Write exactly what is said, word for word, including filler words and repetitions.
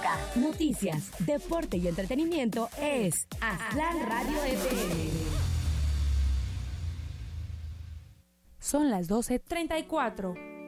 música, noticias, deporte y entretenimiento es Aztlán Radio F M. Son las doce treinta y cuatro.